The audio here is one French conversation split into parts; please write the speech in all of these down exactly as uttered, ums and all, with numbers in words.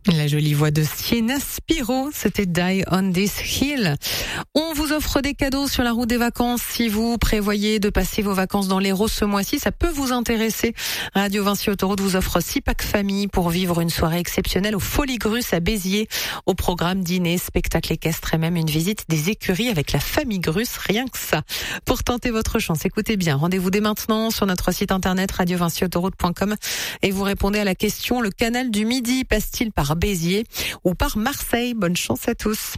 La jolie voix de Sienna Spiro, c'était Die on This Hill. On vous offre des cadeaux sur la route des vacances. Si vous prévoyez de passer vos vacances dans l'Hérault ce mois-ci, ça peut vous intéresser. Radio Vinci Autoroute vous offre six packs famille pour vivre une soirée exceptionnelle aux Folies Grus à Béziers. Au programme dîner, spectacle équestre et même une visite des écuries avec la famille Grus, rien que ça. Pour tenter votre chance, écoutez bien, rendez-vous dès maintenant sur notre site internet radio vinci autoroute point com et vous répondez à la question: le canal du Midi passe-t-il par Béziers ou par Marseille? Bonne chance à tous.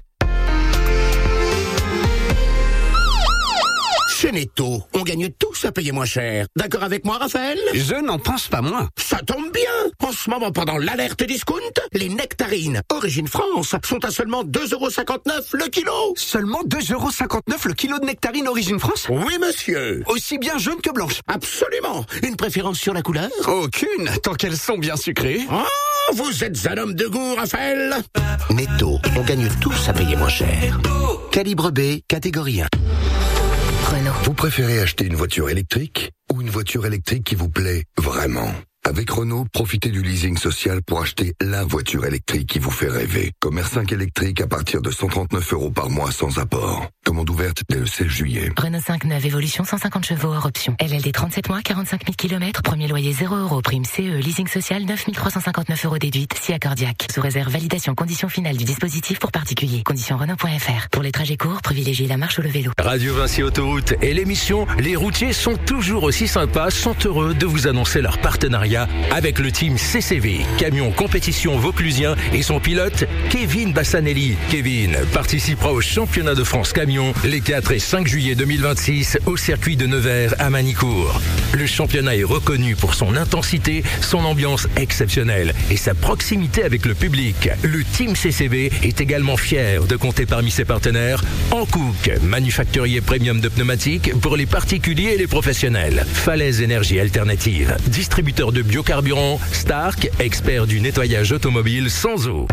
Chez Netto, on gagne tous à payer moins cher. D'accord avec moi, Raphaël? Je n'en pense pas moins. Ça tombe bien. En ce moment, pendant l'alerte discount, les nectarines Origine France sont à seulement deux euros cinquante-neuf le kilo. Seulement deux euros cinquante-neuf le kilo de nectarines Origine France? Oui, monsieur. Aussi bien jaune que blanche? Absolument. Une préférence sur la couleur? Aucune, tant qu'elles sont bien sucrées. Oh, vous êtes un homme de goût, Raphaël. Netto, on gagne tous à payer moins cher. Calibre B, catégorie un. Renault. Vous préférez acheter une voiture électrique ou une voiture électrique qui vous plaît vraiment? Avec Renault, profitez du leasing social pour acheter la voiture électrique qui vous fait rêver. Comme R cinq électrique à partir de cent trente-neuf euros par mois sans apport. Commande ouverte dès le seize juillet. Renault cinq neuf Évolution cent cinquante chevaux hors option. L L D trente-sept mois, quarante-cinq mille kilomètres. Premier loyer zéro euros. Prime C E. Leasing social neuf mille trois cent cinquante-neuf euros déduite. Si accordiaque. Sous réserve validation condition finale du dispositif pour particuliers. Condition Renault point F R. Pour les trajets courts, privilégiez la marche ou le vélo. Radio Vinci Autoroute et l'émission Les routiers sont toujours aussi sympas sont heureux de vous annoncer leur partenariat avec le team C C V, camion compétition vauclusien et son pilote Kevin Bassanelli. Kevin participera au championnat de France camion les quatre et cinq juillet deux mille vingt-six au circuit de Nevers à Manicourt. Le championnat est reconnu pour son intensité, son ambiance exceptionnelle et sa proximité avec le public. Le team C C V est également fier de compter parmi ses partenaires Hankook, manufacturier premium de pneumatiques pour les particuliers et les professionnels. Falaise Énergie Alternative, distributeur de biocarburants. Stark, expert du nettoyage automobile sans eau.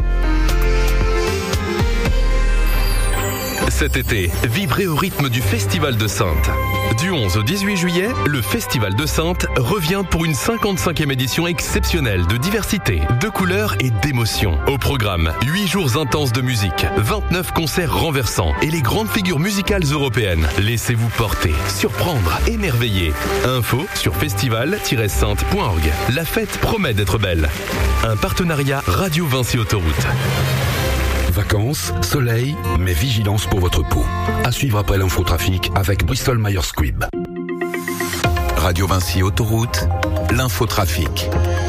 Cet été, vibrez au rythme du Festival de Saintes. Du onze au dix-huit juillet, le Festival de Saintes revient pour une cinquante-cinquième édition exceptionnelle de diversité, de couleurs et d'émotions. Au programme, huit jours intenses de musique, vingt-neuf concerts renversants et les grandes figures musicales européennes. Laissez-vous porter, surprendre, émerveiller. Info sur festival tiret sainte point org. La fête promet d'être belle. Un partenariat Radio Vinci Autoroute. Vacances, soleil, mais vigilance pour votre peau. À suivre après l'infotrafic avec Bristol Myers Squibb. Radio Vinci Autoroute, l'infotrafic.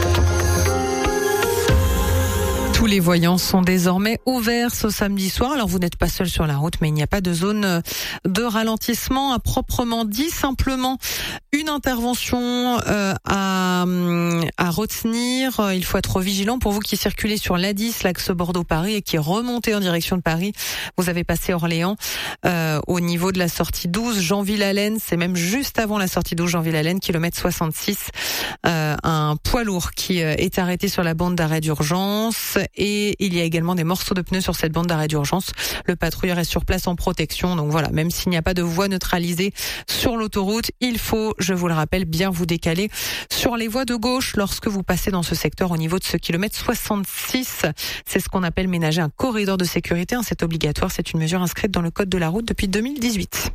Tous les voyants sont désormais ouverts ce samedi soir. Alors vous n'êtes pas seul sur la route, mais il n'y a pas de zone de ralentissement à proprement dit. Simplement une intervention euh, à, à retenir. Il faut être vigilant pour vous qui circulez sur l'A dix, l'axe Bordeaux-Paris et qui remontez en direction de Paris. Vous avez passé Orléans euh, au niveau de la sortie douze, Jeanville-Allen. C'est même juste avant la sortie douze, Jeanville-Allen, kilomètre soixante-six. Euh, un poids lourd qui est arrêté sur la bande d'arrêt d'urgence. Et il y a également des morceaux de pneus sur cette bande d'arrêt d'urgence. Le patrouilleur est sur place en protection. Donc voilà, même s'il n'y a pas de voie neutralisée sur l'autoroute, il faut, je vous le rappelle, bien vous décaler sur les voies de gauche lorsque vous passez dans ce secteur au niveau de ce kilomètre soixante-six. C'est ce qu'on appelle ménager un corridor de sécurité. C'est obligatoire. C'est une mesure inscrite dans le code de la route depuis deux mille dix-huit.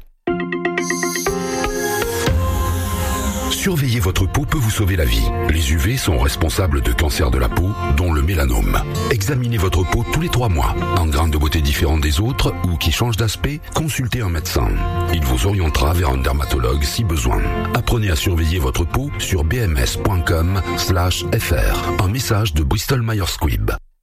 Surveiller votre peau peut vous sauver la vie. Les U V sont responsables de cancers de la peau, dont le mélanome. Examinez votre peau tous les trois mois. En grain de beauté différent des autres ou qui change d'aspect, consultez un médecin. Il vous orientera vers un dermatologue si besoin. Apprenez à surveiller votre peau sur bms point com slash fr. Un message de Bristol Myers Squibb.